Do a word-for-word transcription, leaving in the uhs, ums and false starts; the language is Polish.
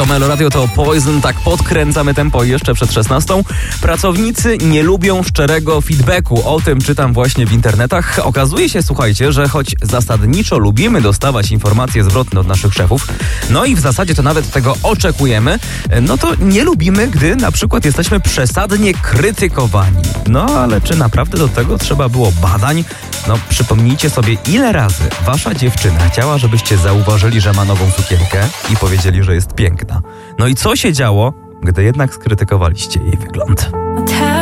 Halo Radio to Poison, tak podkręcamy tempo jeszcze przed szesnastą. Pracownicy nie lubią szczerego feedbacku. O tym czytam właśnie w internetach. Okazuje się, słuchajcie, że choć zasadniczo lubimy dostawać informacje zwrotne od naszych szefów, no i w zasadzie to nawet tego oczekujemy, no to nie lubimy, gdy na przykład jesteśmy przesadnie krytykowani. No ale czy naprawdę do tego trzeba było badań? No przypomnijcie sobie, ile razy wasza dziewczyna chciała, żebyście zauważyli, że ma nową sukienkę i powiedzieli, że jest piękna. No i co się działo, gdy jednak skrytykowaliście jej wygląd?